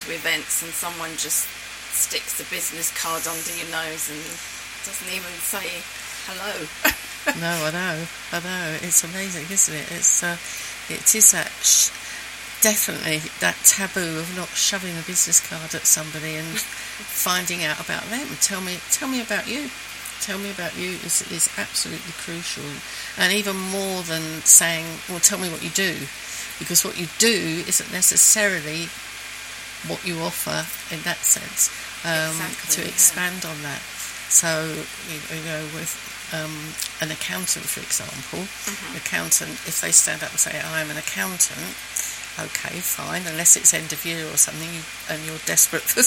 to events and someone just sticks a business card under your nose and doesn't even say hello. No, I know. It's amazing, isn't it? It is that definitely that taboo of not shoving a business card at somebody and finding out about them. Tell me about you. Tell me about you is absolutely crucial, and even more than saying, well, tell me what you do, because what you do isn't necessarily what you offer in that sense. Exactly, to expand on that. So, you know, with an accountant, for example, accountant, if they stand up and say, I'm an accountant, okay, fine, unless it's end of year or something and you're desperate for